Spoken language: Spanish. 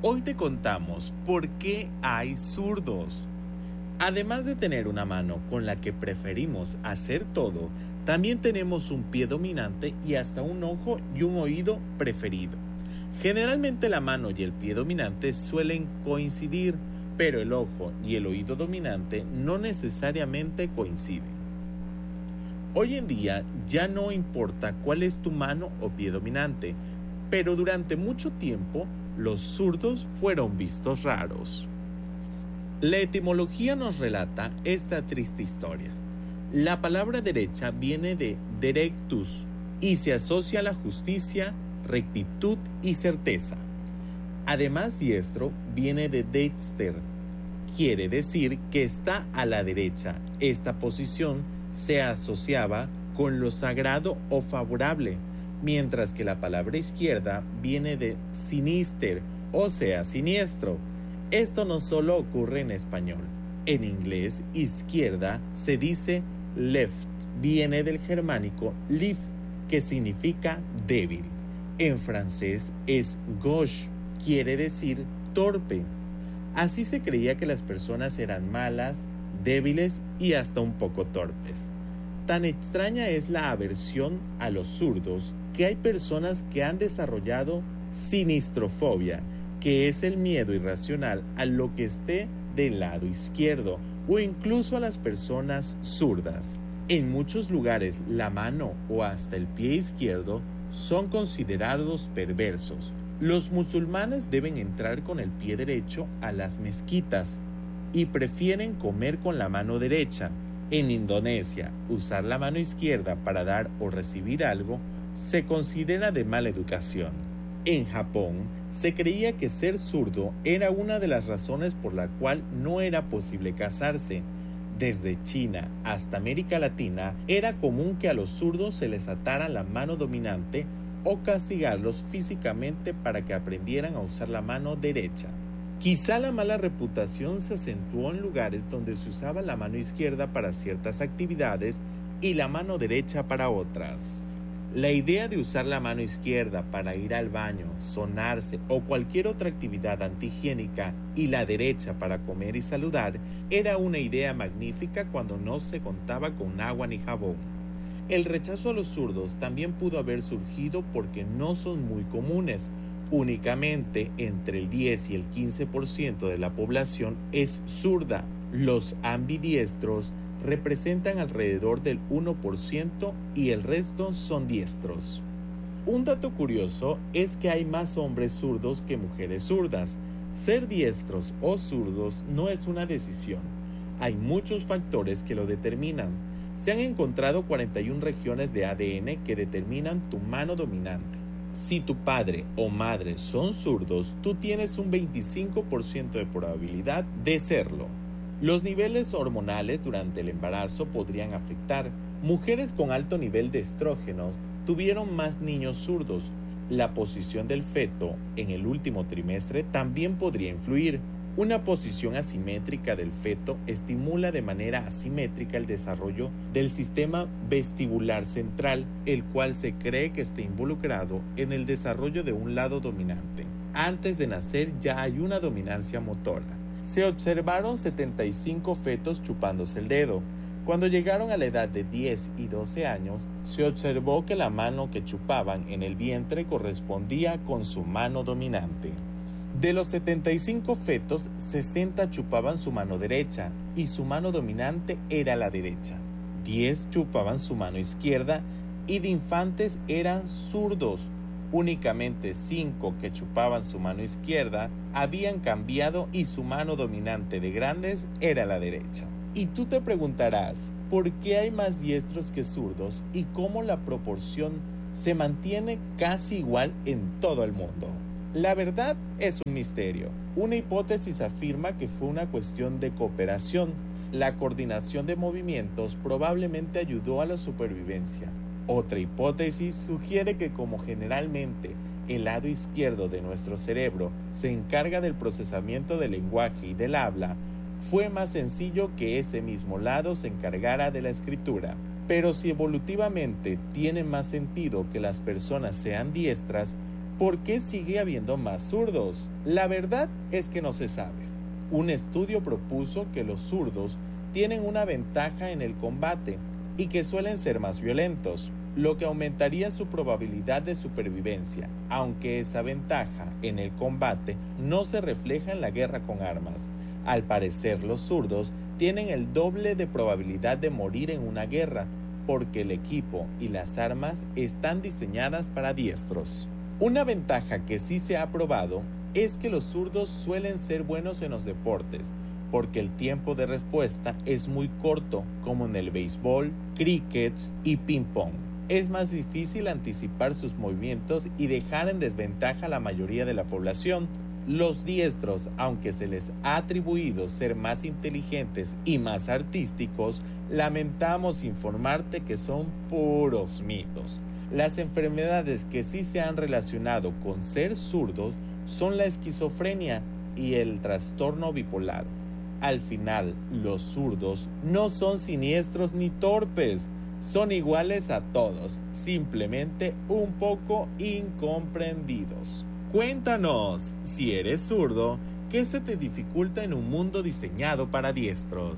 Hoy te contamos por qué hay zurdos. Además de tener una mano con la que preferimos hacer todo, también tenemos un pie dominante y hasta un ojo y un oído preferido. Generalmente la mano y el pie dominante suelen coincidir, pero el ojo y el oído dominante no necesariamente coinciden. Hoy en día ya no importa cuál es tu mano o pie dominante, pero durante mucho tiempo los zurdos fueron vistos raros. La etimología nos relata esta triste historia. La palabra derecha viene de derectus y se asocia a la justicia, rectitud y certeza. Además, diestro viene de dexter, quiere decir que está a la derecha. Esta posición se asociaba con lo sagrado o favorable, mientras que la palabra izquierda viene de sinister, o sea, siniestro. Esto no solo ocurre en español. En inglés, izquierda se dice left, viene del germánico lief, que significa débil. En francés es gauche, quiere decir torpe. Así se creía que las personas eran malas, débiles y hasta un poco torpes. Tan extraña es la aversión a los zurdos que hay personas que han desarrollado sinistrofobia, que es el miedo irracional a lo que esté del lado izquierdo o incluso a las personas zurdas. En muchos lugares la mano o hasta el pie izquierdo son considerados perversos. Los musulmanes deben entrar con el pie derecho a las mezquitas y prefieren comer con la mano derecha. En Indonesia, usar la mano izquierda para dar o recibir algo se considera de mala educación. En Japón, se creía que ser zurdo era una de las razones por la cual no era posible casarse. Desde China hasta América Latina, era común que a los zurdos se les atara la mano dominante o castigarlos físicamente para que aprendieran a usar la mano derecha. Quizá la mala reputación se acentuó en lugares donde se usaba la mano izquierda para ciertas actividades y la mano derecha para otras. La idea de usar la mano izquierda para ir al baño, sonarse o cualquier otra actividad antihigiénica y la derecha para comer y saludar era una idea magnífica cuando no se contaba con agua ni jabón. El rechazo a los zurdos también pudo haber surgido porque no son muy comunes. Únicamente entre el 10 y el 15% de la población es zurda. Los ambidiestros representan alrededor del 1% y el resto son diestros. Un dato curioso es que hay más hombres zurdos que mujeres zurdas. Ser diestros o zurdos no es una decisión. Hay muchos factores que lo determinan. Se han encontrado 41 regiones de ADN que determinan tu mano dominante. Si tu padre o madre son zurdos, tú tienes un 25% de probabilidad de serlo. Los niveles hormonales durante el embarazo podrían afectar. Mujeres con alto nivel de estrógenos tuvieron más niños zurdos. La posición del feto en el último trimestre también podría influir. Una posición asimétrica del feto estimula de manera asimétrica el desarrollo del sistema vestibular central, el cual se cree que está involucrado en el desarrollo de un lado dominante. Antes de nacer ya hay una dominancia motora. Se observaron 75 fetos chupándose el dedo. Cuando llegaron a la edad de 10 y 12 años, se observó que la mano que chupaban en el vientre correspondía con su mano dominante. De los 75 fetos, 60 chupaban su mano derecha y su mano dominante era la derecha. 10 chupaban su mano izquierda y de infantes eran zurdos. Únicamente 5 que chupaban su mano izquierda habían cambiado y su mano dominante de grandes era la derecha. Y tú te preguntarás, ¿por qué hay más diestros que zurdos y cómo la proporción se mantiene casi igual en todo el mundo? La verdad es un misterio. Una hipótesis afirma que fue una cuestión de cooperación. La coordinación de movimientos probablemente ayudó a la supervivencia. Otra hipótesis sugiere que como generalmente el lado izquierdo de nuestro cerebro se encarga del procesamiento del lenguaje y del habla, fue más sencillo que ese mismo lado se encargara de la escritura. Pero si evolutivamente tiene más sentido que las personas sean diestras, ¿Por qué sigue habiendo más zurdos? La verdad es que no se sabe. Un estudio propuso que los zurdos tienen una ventaja en el combate y que suelen ser más violentos, lo que aumentaría su probabilidad de supervivencia, aunque esa ventaja en el combate no se refleja en la guerra con armas. Al parecer, los zurdos tienen el doble de probabilidad de morir en una guerra, porque el equipo y las armas están diseñadas para diestros. Una ventaja que sí se ha probado es que los zurdos suelen ser buenos en los deportes, porque el tiempo de respuesta es muy corto, como en el béisbol, cricket y ping-pong. Es más difícil anticipar sus movimientos y dejar en desventaja a la mayoría de la población. Los diestros, aunque se les ha atribuido ser más inteligentes y más artísticos, lamentamos informarte que son puros mitos. Las enfermedades que sí se han relacionado con ser zurdos son la esquizofrenia y el trastorno bipolar. Al final, los zurdos no son siniestros ni torpes, son iguales a todos, simplemente un poco incomprendidos. Cuéntanos, si eres zurdo, ¿qué se te dificulta en un mundo diseñado para diestros?